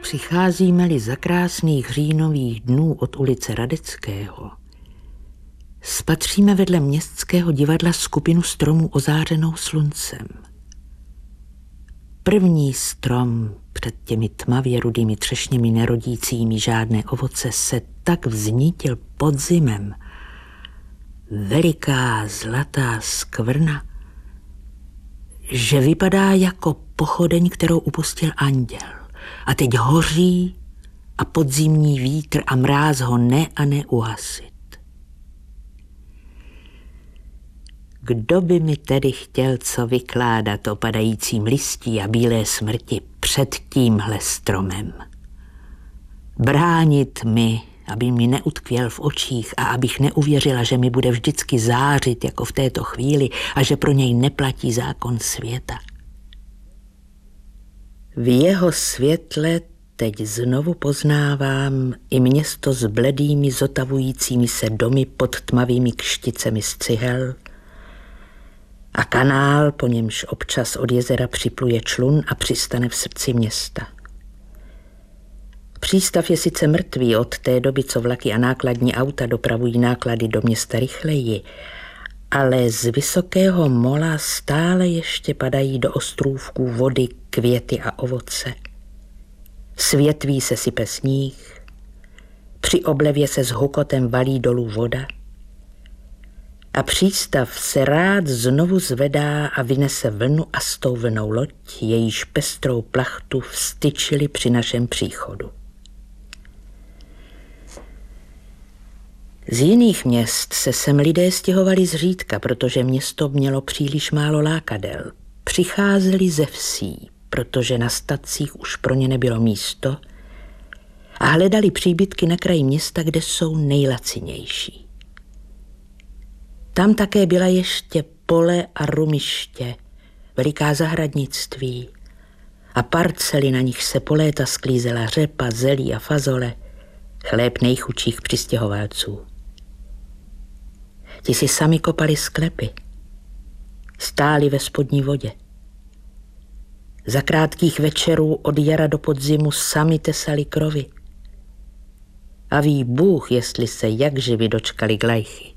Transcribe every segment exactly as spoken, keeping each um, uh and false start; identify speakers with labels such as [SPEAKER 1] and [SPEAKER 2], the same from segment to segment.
[SPEAKER 1] Přicházíme-li za krásných říjnových dnů od ulice Radeckého, spatříme vedle městského divadla skupinu stromů ozářenou sluncem. První strom před těmi tmavě rudými třešněmi nerodícími žádné ovoce se tak vznítil podzimem. Veliká zlatá skvrna, že vypadá jako pochodeň, kterou upustil anděl. A teď hoří a podzimní vítr a mráz ho ne a ne uhasit. Kdo by mi tedy chtěl co vykládat o padajícím listí a bílé smrti před tímhle stromem? Bránit mi, aby mi neutkvěl v očích a abych neuvěřila, že mi bude vždycky zářit jako v této chvíli a že pro něj neplatí zákon světa. V jeho světle teď znovu poznávám i město s bledými zotavujícími se domy pod tmavými kšticemi z cihel a kanál, po němž občas od jezera připluje člun a přistane v srdci města. Přístav je sice mrtvý od té doby, co vlaky a nákladní auta dopravují náklady do města rychleji, ale z vysokého mola stále ještě padají do ostrůvků vody, květy a ovoce. S větví se sype sníh, při oblevě se s hukotem valí dolů voda a přístav se rád znovu zvedá a vynese vlnu a s tou vlnou loď, jejíž pestrou plachtu vstyčili při našem příchodu. Z jiných měst se sem lidé stěhovali zřídka, protože město mělo příliš málo lákadel. Přicházeli ze vsí, protože na stacích už pro ně nebylo místo a hledali příbytky na kraji města, kde jsou nejlacinější. Tam také byla ještě pole a rumiště, veliká zahradnictví a parcely, na nich se po léta sklízela řepa, zelí a fazole, chléb nejchudších přistěhovalců. Ti si sami kopali sklepy, stáli ve spodní vodě. Za krátkých večerů od jara do podzimu sami tesali krovy. A ví Bůh, jestli se jak živi dočkali glajchy.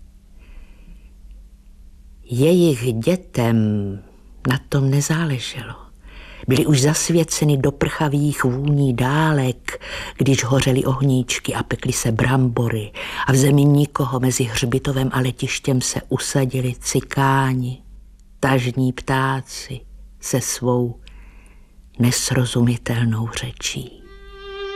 [SPEAKER 1] Jejich dětem na tom nezáleželo. Byly už zasvěceny do prchavých vůní dálek, když hořely ohníčky a pekly se brambory a v zemi nikoho mezi hřbitovem a letištěm se usadili cikáni, tažní ptáci se svou nesrozumitelnou řečí.